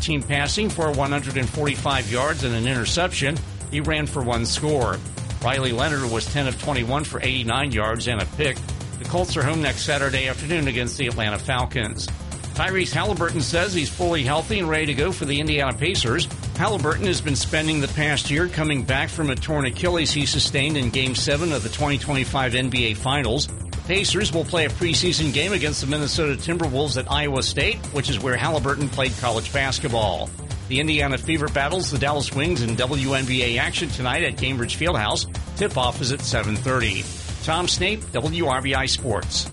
14 passing for 145 yards and an interception. He ran for 1 score. Riley Leonard was 10 of 21 for 89 yards and a pick. The Colts are home next Saturday afternoon against the Atlanta Falcons. Tyrese Halliburton says he's fully healthy and ready to go for the Indiana Pacers. Halliburton has been spending the past year coming back from a torn Achilles he sustained in Game 7 of the 2025 NBA Finals. The Pacers will play a preseason game against the Minnesota Timberwolves at Iowa State, which is where Halliburton played college basketball. The Indiana Fever battles the Dallas Wings in WNBA action tonight at Gainbridge Fieldhouse. Tip-off is at 7:30. Tom Snape, WRBI Sports.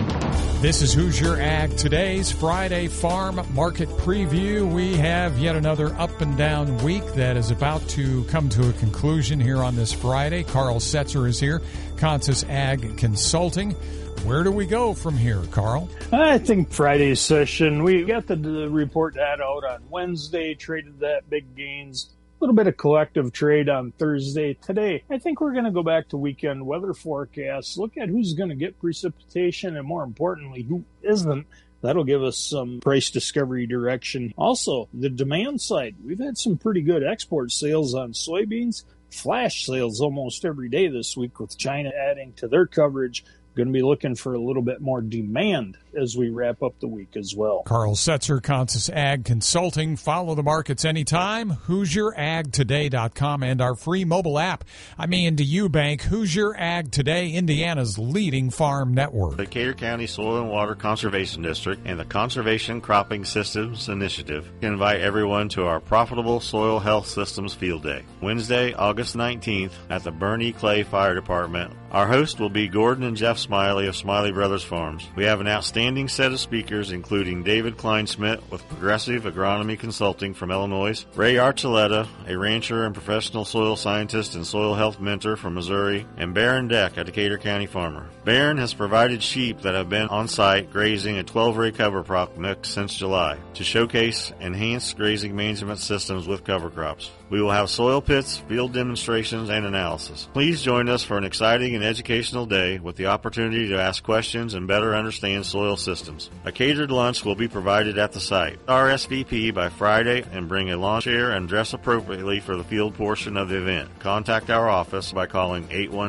This is Hoosier Ag Today's Friday Farm Market Preview. We have yet another up and down week that is about to come to a conclusion here on this Friday. Carl Setzer is here, Consus Ag Consulting. Where do we go from here, Carl? I think Friday's session, we got the report that out on Wednesday, traded that big gains. A little bit of collective trade on Thursday. Today, I think we're going to go back to weekend weather forecasts, look at who's going to get precipitation, and more importantly, who isn't. That'll give us some price discovery direction. Also, the demand side. We've had some pretty good export sales on soybeans. Flash sales almost every day this week with China adding to their coverage. Going to be looking for a little bit more demand as we wrap up the week as well. Carl Setzer, Consus Ag Consulting. Follow the markets anytime. HoosierAgToday.com and our free mobile app. I'm Ian Eubank. Hoosier Ag Today, Indiana's leading farm network. The Decatur County Soil and Water Conservation District and the Conservation Cropping Systems Initiative invite everyone to our Profitable Soil Health Systems Field Day, Wednesday, August 19th at the Bernie Clay Fire Department. Our host will be Gordon and Jeff Smiley of Smiley Brothers Farms. We have an outstanding set of speakers, including David Kleinsmith with Progressive Agronomy Consulting from Illinois, Ray Archuleta, a rancher and professional soil scientist and soil health mentor from Missouri, and Baron Deck, a Decatur County farmer. Baron has provided sheep that have been on site grazing a 12-ray cover crop mix since July to showcase enhanced grazing management systems with cover crops. We will have soil pits, field demonstrations, and analysis. Please join us for an exciting and educational day with the opportunity to ask questions and better understand soil systems. A catered lunch will be provided at the site. RSVP by Friday and bring a lawn chair and dress appropriately for the field portion of the event. Contact our office by calling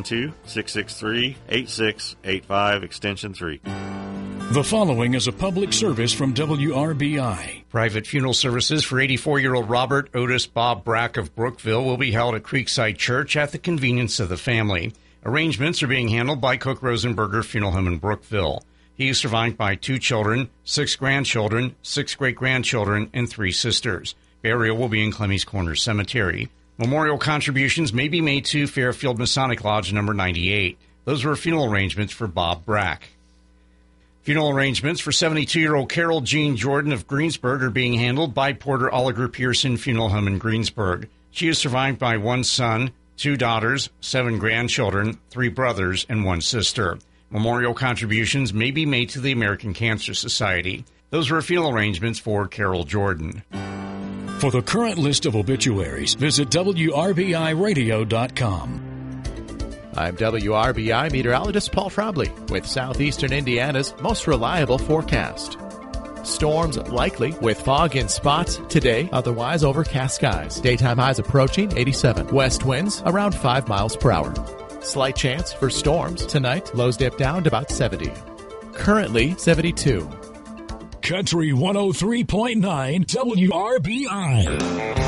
812-663-8685 extension 3. The following is a public service from WRBI. Private funeral services for 84-year-old Robert Otis Bob Brack of Brookville will be held at Creekside Church at the convenience of the family. Arrangements are being handled by Cook Rosenberger Funeral Home in Brookville. He is survived by 2 children, 6 grandchildren, 6 great-grandchildren, and 3 sisters. Burial will be in Clemmy's Corner Cemetery. Memorial contributions may be made to Fairfield Masonic Lodge number 98. Those were funeral arrangements for Bob Brack. Funeral arrangements for 72-year-old Carol Jean Jordan of Greensburg are being handled by Porter Oliver Pearson Funeral Home in Greensburg. She is survived by 1 son, 2 daughters, 7 grandchildren, 3 brothers, and 1 sister. Memorial contributions may be made to the American Cancer Society. Those were funeral arrangements for Carol Jordan. For the current list of obituaries, visit WRBIRadio.com. I'm WRBI meteorologist Paul Trombley with southeastern Indiana's most reliable forecast. Storms likely with fog in spots today, otherwise overcast skies. Daytime highs approaching 87. West winds around 5 miles per hour. Slight chance for storms tonight. Lows dip down to about 70. Currently 72. Country 103.9 WRBI.